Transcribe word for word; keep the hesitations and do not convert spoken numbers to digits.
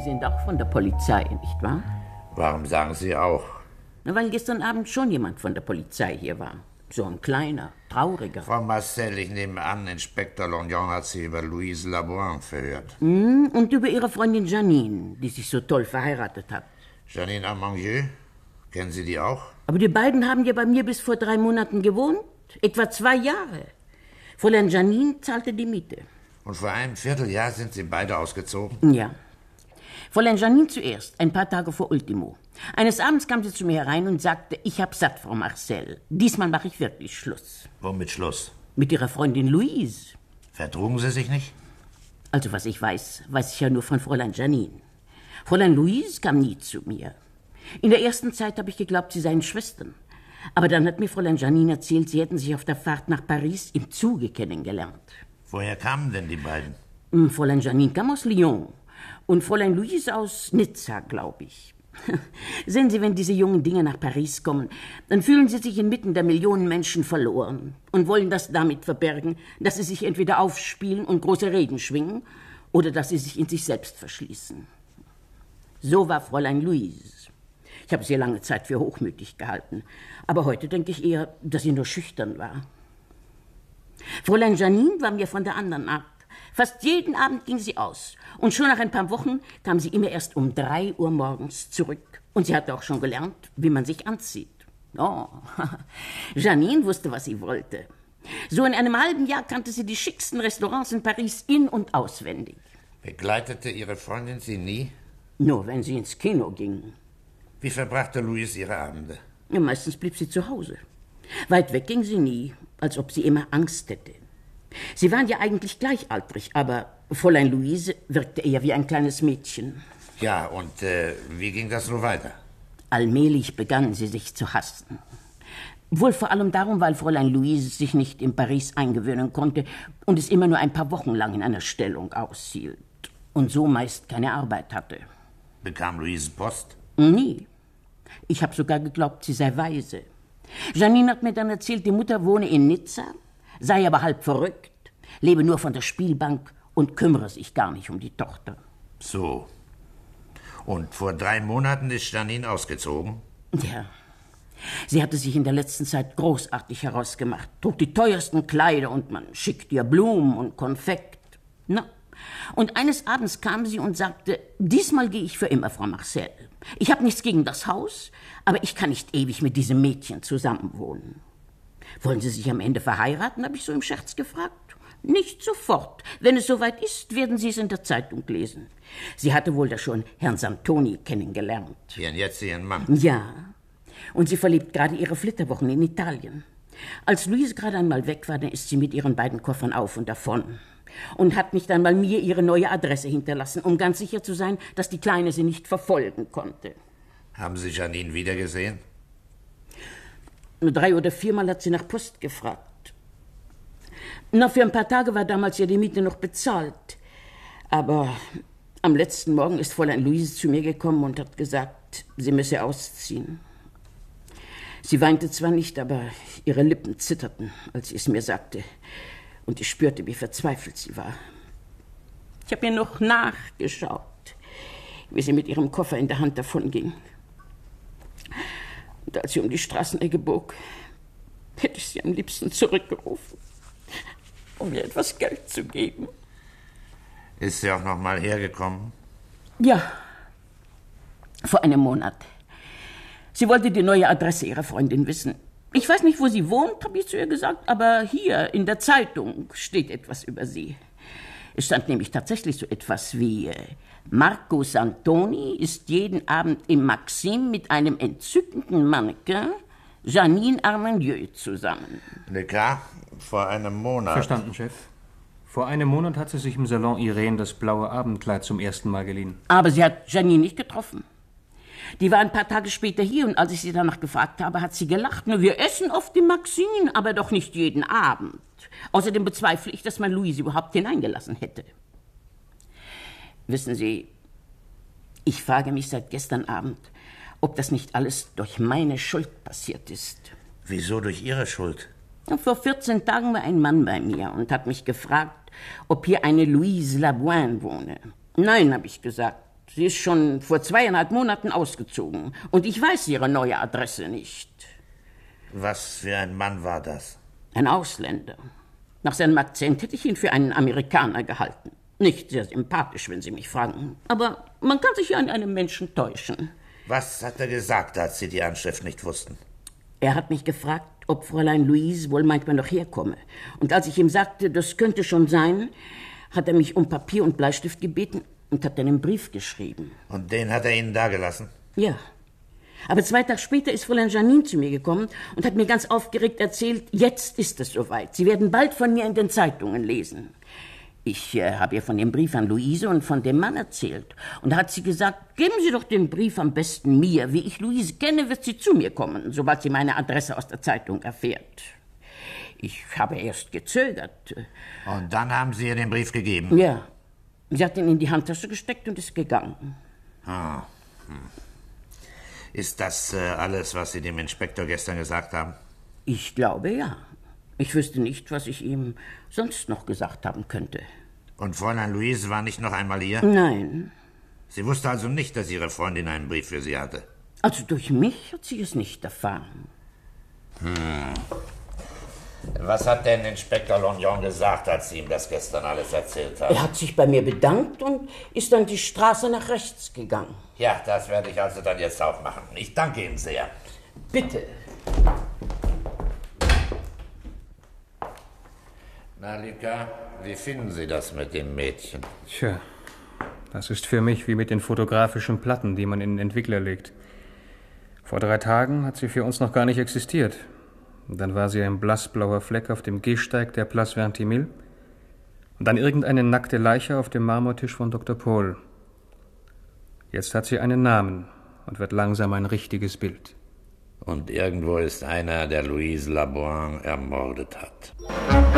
sind auch von der Polizei, nicht wahr? Warum sagen Sie auch? Na, weil gestern Abend schon jemand von der Polizei hier war. So ein kleiner, trauriger. Frau Marcel, ich nehme an, Inspektor Longyon hat Sie über Louise Laboin verhört. Mm, und über ihre Freundin Janine, die sich so toll verheiratet hat. Janine Amandieu? Kennen Sie die auch? Aber die beiden haben ja bei mir bis vor drei Monaten gewohnt. Etwa zwei Jahre. Fräulein Janine zahlte die Miete. Und vor einem Vierteljahr sind Sie beide ausgezogen? Ja. Fräulein Janine zuerst, ein paar Tage vor Ultimo. Eines Abends kam sie zu mir herein und sagte, ich hab satt, Frau Marcel. Diesmal mache ich wirklich Schluss. Womit Schluss? Mit ihrer Freundin Louise. Vertrugen Sie sich nicht? Also was ich weiß, weiß ich ja nur von Fräulein Janine. Fräulein Louise kam nie zu mir. In der ersten Zeit habe ich geglaubt, sie seien Schwestern. Aber dann hat mir Fräulein Janine erzählt, sie hätten sich auf der Fahrt nach Paris im Zuge kennengelernt. Woher kamen denn die beiden? Fräulein Janine kam aus Lyon und Fräulein Louise aus Nizza, glaube ich. Sehen Sie, wenn diese jungen Dinge nach Paris kommen, dann fühlen sie sich inmitten der Millionen Menschen verloren und wollen das damit verbergen, dass sie sich entweder aufspielen und große Reden schwingen oder dass sie sich in sich selbst verschließen. So war Fräulein Louise. Ich habe sie lange Zeit für hochmütig gehalten, aber heute denke ich eher, dass sie nur schüchtern war. Fräulein Janine war mir von der anderen Art. Fast jeden Abend ging sie aus. Und schon nach ein paar Wochen kam sie immer erst um drei Uhr morgens zurück. Und sie hatte auch schon gelernt, wie man sich anzieht. Oh, Janine wusste, was sie wollte. So in einem halben Jahr kannte sie die schicksten Restaurants in Paris in- und auswendig. Begleitete Ihre Freundin Sie nie? Nur wenn sie ins Kino ging. Wie verbrachte Louise ihre Abende? Ja, meistens blieb sie zu Hause. Weit weg ging sie nie, als ob sie immer Angst hätte. Sie waren ja eigentlich gleichaltrig, aber Fräulein Louise wirkte eher wie ein kleines Mädchen. Ja, und äh, wie ging das so weiter? Allmählich begannen sie sich zu hassen. Wohl vor allem darum, weil Fräulein Louise sich nicht in Paris eingewöhnen konnte und es immer nur ein paar Wochen lang in einer Stellung aushielt und so meist keine Arbeit hatte. Bekam Louise Post? Nie. Ich habe sogar geglaubt, sie sei weise. Janine hat mir dann erzählt, die Mutter wohne in Nizza, sei aber halb verrückt, lebe nur von der Spielbank und kümmere sich gar nicht um die Tochter. So. Und vor drei Monaten ist Janine ausgezogen? Ja. Sie hatte sich in der letzten Zeit großartig herausgemacht, trug die teuersten Kleider und man schickte ihr Blumen und Konfekt. Na, und eines Abends kam sie und sagte, diesmal gehe ich für immer, Frau Marcel. Ich habe nichts gegen das Haus, aber ich kann nicht ewig mit diesem Mädchen zusammenwohnen. Wollen Sie sich am Ende verheiraten, habe ich so im Scherz gefragt. Nicht sofort. Wenn es soweit ist, werden Sie es in der Zeitung lesen. Sie hatte wohl da schon Herrn Santoni kennengelernt. Ihren jetzigen Mann? Ja. Und sie verlebt gerade ihre Flitterwochen in Italien. Als Louise gerade einmal weg war, dann ist sie mit ihren beiden Koffern auf und davon. Und hat nicht einmal mir ihre neue Adresse hinterlassen, um ganz sicher zu sein, dass die Kleine sie nicht verfolgen konnte. Haben Sie Janine wiedergesehen? Nur drei oder viermal hat sie nach Post gefragt. Na, für ein paar Tage war damals ja die Miete noch bezahlt. Aber am letzten Morgen ist Fräulein Louise zu mir gekommen und hat gesagt, sie müsse ausziehen. Sie weinte zwar nicht, aber ihre Lippen zitterten, als sie es mir sagte. Und ich spürte, wie verzweifelt sie war. Ich habe ihr noch nachgeschaut, wie sie mit ihrem Koffer in der Hand davonging. Und als sie um die Straßenecke bog, hätte ich sie am liebsten zurückgerufen, um ihr etwas Geld zu geben. Ist sie auch noch mal hergekommen? Ja, vor einem Monat. Sie wollte die neue Adresse ihrer Freundin wissen. Ich weiß nicht, wo sie wohnt, habe ich zu ihr gesagt, aber hier in der Zeitung steht etwas über sie. Es stand nämlich tatsächlich so etwas wie äh, Marco Santoni ist jeden Abend im Maxim mit einem entzückenden Mannequin, Janine Amandieu, zusammen. Lecker, vor einem Monat. Verstanden, Chef. Vor einem Monat hat sie sich im Salon Irene das blaue Abendkleid zum ersten Mal geliehen. Aber sie hat Janine nicht getroffen. Die war ein paar Tage später hier und als ich sie danach gefragt habe, hat sie gelacht. Nur wir essen oft im Maxim, aber doch nicht jeden Abend. Außerdem bezweifle ich, dass man Louise überhaupt hineingelassen hätte. Wissen Sie, ich frage mich seit gestern Abend, ob das nicht alles durch meine Schuld passiert ist. Wieso durch Ihre Schuld? Vor vierzehn Tagen war ein Mann bei mir und hat mich gefragt, ob hier eine Louise Laboin wohne. Nein, habe ich gesagt. Sie ist schon vor zweieinhalb Monaten ausgezogen. Und ich weiß ihre neue Adresse nicht. Was für ein Mann war das? Ein Ausländer. Nach seinem Akzent hätte ich ihn für einen Amerikaner gehalten. Nicht sehr sympathisch, wenn Sie mich fragen. Aber man kann sich ja an einem Menschen täuschen. Was hat er gesagt, als Sie die Anschrift nicht wussten? Er hat mich gefragt, ob Fräulein Louise wohl manchmal noch herkomme. Und als ich ihm sagte, das könnte schon sein, hat er mich um Papier und Bleistift gebeten und hat dann einen Brief geschrieben. Und den hat er Ihnen dagelassen? Ja. Aber zwei Tage später ist Fräulein Janine zu mir gekommen und hat mir ganz aufgeregt erzählt, jetzt ist es soweit. Sie werden bald von mir in den Zeitungen lesen. Ich äh, habe ihr von dem Brief an Luise und von dem Mann erzählt. Und da hat sie gesagt, geben Sie doch den Brief am besten mir. Wie ich Luise kenne, wird sie zu mir kommen, sobald sie meine Adresse aus der Zeitung erfährt. Ich habe erst gezögert. Und dann haben Sie ihr den Brief gegeben? Ja. Sie hat ihn in die Handtasche gesteckt und ist gegangen. Ah. Hm. Ist das äh, alles, was Sie dem Inspektor gestern gesagt haben? Ich glaube, ja. Ich wüsste nicht, was ich ihm sonst noch gesagt haben könnte. Und Fräulein Louise war nicht noch einmal hier? Nein. Sie wusste also nicht, dass Ihre Freundin einen Brief für Sie hatte? Also durch mich hat sie es nicht erfahren. Hm. Was hat denn Inspektor Longyon gesagt, als Sie ihm das gestern alles erzählt haben? Er hat sich bei mir bedankt und ist dann die Straße nach rechts gegangen. Ja, das werde ich also dann jetzt auch machen. Ich danke Ihnen sehr. Bitte. Na, Luca, wie finden Sie das mit dem Mädchen? Tja, das ist für mich wie mit den fotografischen Platten, die man in den Entwickler legt. Vor drei Tagen hat sie für uns noch gar nicht existiert. Und dann war sie ein blassblauer Fleck auf dem Gehsteig der Place Vingt-Mille und dann irgendeine nackte Leiche auf dem Marmortisch von Doktor Paul. Jetzt hat sie einen Namen und wird langsam ein richtiges Bild. Und irgendwo ist einer, der Louise Laboine ermordet hat.